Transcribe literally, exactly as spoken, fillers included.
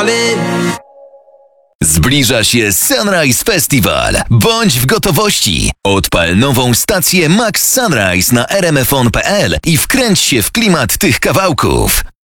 it. Zbliża się Sunrise Festival. Bądź w gotowości. Odpal nową stację Max Sunrise na r m f on kropka p l i wkręć się w klimat tych kawałków.